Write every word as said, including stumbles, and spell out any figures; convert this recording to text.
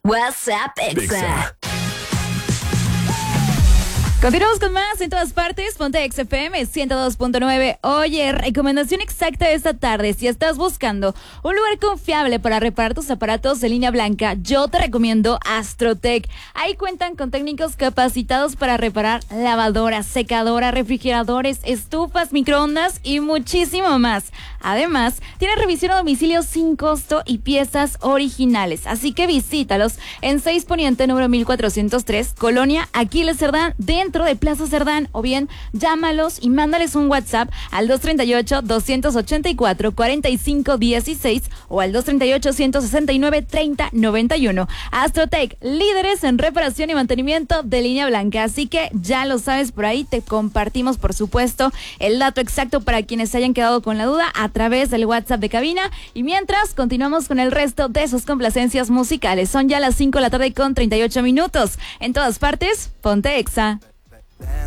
WhatsApp Exa. Continuamos con más en todas partes. Ponte X F M ciento dos punto nueve. Oye, recomendación exacta de esta tarde. Si estás buscando un lugar confiable para reparar tus aparatos de línea blanca, yo te recomiendo Astrotech. Ahí cuentan con técnicos capacitados para reparar lavadoras, secadoras, refrigeradores, estufas, microondas y muchísimo más. Además, tiene revisión a domicilio sin costo y piezas originales. Así que visítalos en seis Poniente número mil cuatrocientos tres, Colonia Aquiles Cerdán, dentro de Plaza Cerdán, o bien llámalos y mándales un WhatsApp al dos tres ocho, dos ocho cuatro, cuatro cinco uno seis o al dos tres ocho, uno seis nueve, tres cero nueve uno. Astrotech, líderes en reparación y mantenimiento de línea blanca. Así que ya lo sabes, por ahí te compartimos, por supuesto, el dato exacto para quienes se hayan quedado con la duda a través del WhatsApp de cabina. Y mientras, continuamos con el resto de sus complacencias musicales. Son ya las cinco de la tarde con treinta y ocho minutos. En todas partes, ponte Exa.